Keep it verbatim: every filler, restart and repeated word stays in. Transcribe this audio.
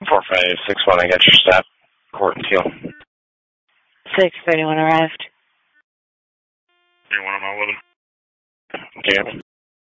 four five six one, I got your stop. Court and Teal. six thirty-one arrived. three one on eleven. Okay.